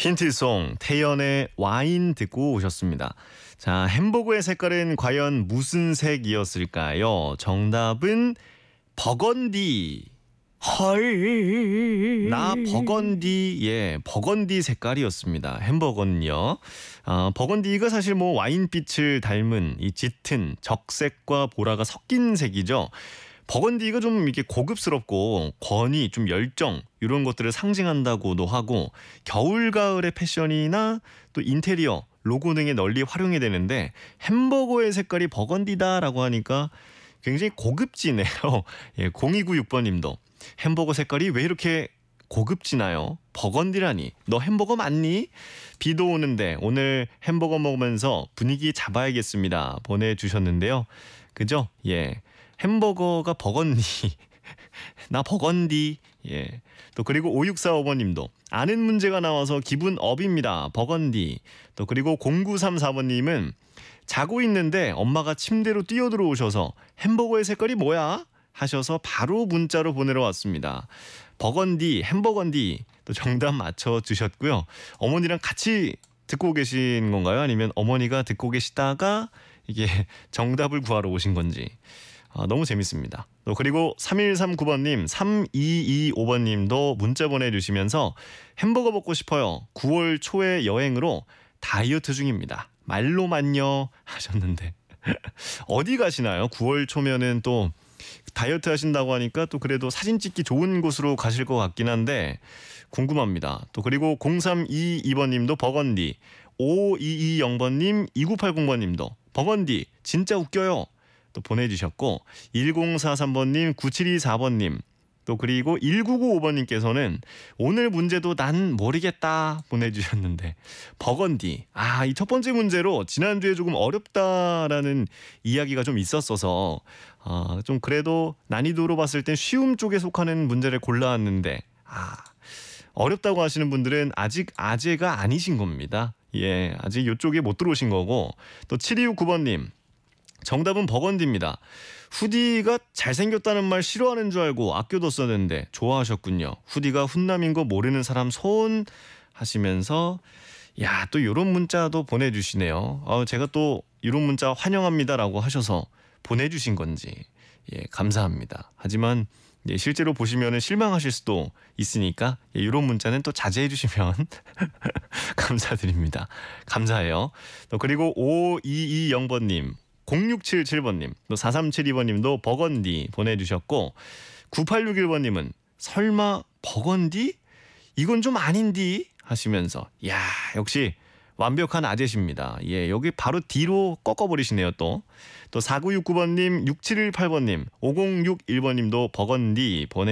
힌트송 태연의 와인 듣고 오셨습니다. 자, 햄버거의 색깔은 과연 무슨 색이었을까요? 정답은 버건디. 나 헐. 버건디, 예, 버건디 색깔이었습니다. 햄버거는요. 버건디가 사실 뭐 와인빛을 닮은 이 짙은 적색과 보라가 섞인 색이죠. 버건디가 좀 이렇게 고급스럽고 권위, 좀 열정 이런 것들을 상징한다고도 하고 겨울 가을의 패션이나 또 인테리어, 로고 등에 널리 활용이 되는데 햄버거의 색깔이 버건디다라고 하니까 굉장히 고급지네요. 예, 0296번님도 햄버거 색깔이 왜 이렇게 고급지나요? 버건디라니. 너 햄버거 맞니? 비도 오는데 오늘 햄버거 먹으면서 분위기 잡아야겠습니다. 보내주셨는데요. 그죠? 예. 햄버거가 버건디. 나 버건디. 예. 또 그리고 5645번님도 아는 문제가 나와서 기분 업입니다. 버건디. 또 그리고 0934번님은 자고 있는데 엄마가 침대로 뛰어들어오셔서 햄버거의 색깔이 뭐야? 하셔서 바로 문자로 보내러 왔습니다. 버건디, 햄버건디 또 정답 맞춰주셨고요. 어머니랑 같이 듣고 계신 건가요? 아니면 어머니가 듣고 계시다가 이게 정답을 구하러 오신 건지. 너무 재밌습니다. 또 그리고 3139번님, 3225번님도 문자 보내주시면서 햄버거 먹고 싶어요. 9월 초에 여행으로 다이어트 중입니다. 말로만요 하셨는데 어디 가시나요? 9월 초면은 또 다이어트 하신다고 하니까 또 그래도 사진 찍기 좋은 곳으로 가실 것 같긴 한데 궁금합니다. 또 그리고 0322번님도 버건디, 5220번님, 2980번님도 버건디 진짜 웃겨요. 또 보내주셨고 1043번님, 9724번님 또 그리고 1995번님께서는 오늘 문제도 난 모르겠다 보내주셨는데 버건디. 이 첫 번째 문제로 지난주에 조금 어렵다라는 이야기가 좀 있었어서 좀 그래도 난이도로 봤을 땐 쉬움 쪽에 속하는 문제를 골라왔는데 어렵다고 하시는 분들은 아직 아재가 아니신 겁니다. 예, 아직 이쪽에 못 들어오신 거고 또 7269번님 정답은 버건디입니다. 후디가 잘생겼다는 말 싫어하는 줄 알고 아껴뒀었는데 좋아하셨군요. 후디가 훈남인 거 모르는 사람 손 하시면서 야, 또 이런 문자도 보내주시네요. 제가 또 이런 문자 환영합니다라고 하셔서 보내주신 건지 예, 감사합니다. 하지만 예, 실제로 보시면 실망하실 수도 있으니까 예, 이런 문자는 또 자제해 주시면 감사드립니다. 감사해요. 또 그리고 5220번님 0677번님, 또 4372번님도 버건디 보내주셨고 9861번님은 설마 버건디? 이건 좀 아닌디? 하시면서 야 역시 완벽한 아재십니다. 예, 여기 바로 뒤로 꺾어버리시네요 또. 또 4969번님, 6718번님, 5061번님도 버건디